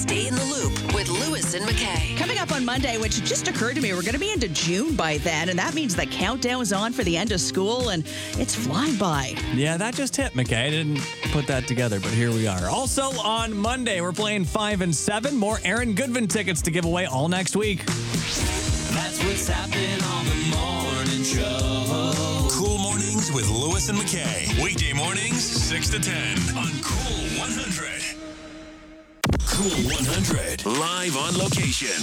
Stay in the loop with Lewis and McKay. Coming up on Monday, which just occurred to me, we're going to be into June by then, and that means the countdown is on for the end of school, and it's flying by. Yeah, that just hit, McKay. I didn't put that together, but here we are. Also on Monday, we're playing 5 and 7. More Aaron Goodvin tickets to give away all next week. That's what's happening on the morning show. Cool Mornings with Lewis and McKay. Weekday mornings, 6 to 10 on Cool 100. Cool 100. Live on location.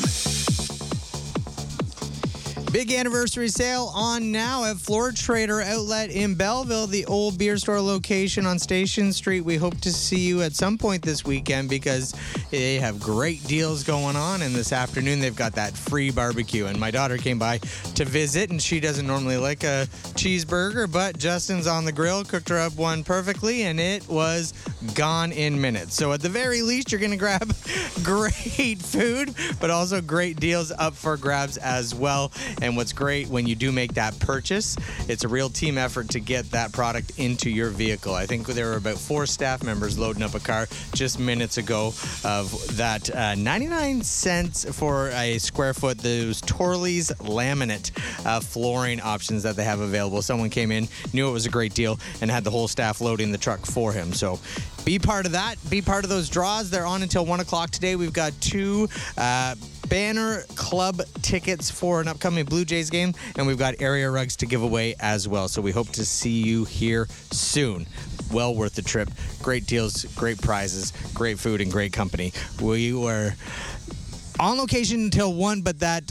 Big anniversary sale on now at Floor Trader Outlet in Belleville, the old beer store location on Station Street. We hope to see you at some point this weekend because they have great deals going on. And this afternoon, they've got that free barbecue. And my daughter came by to visit, and she doesn't normally like a cheeseburger, but Justin's on the grill, cooked her up one perfectly, and it was gone in minutes. So at the very least, you're going to grab great food, but also great deals up for grabs as well. And what's great when you do make that purchase, it's a real team effort to get that product into your vehicle. I think there were about 4 staff members loading up a car just minutes ago of that 99 cents for a square foot, those Torley's laminate flooring options that they have available. Someone came in, knew it was a great deal, and had the whole staff loading the truck for him. So be part of that. Be part of those draws. They're on until 1 o'clock today. We've got 2 Banner Club tickets for an upcoming Blue Jays game, and we've got area rugs to give away as well. So we hope to see you here soon. Well worth the trip. Great deals, great prizes, great food, and great company. We were on location until 1, but that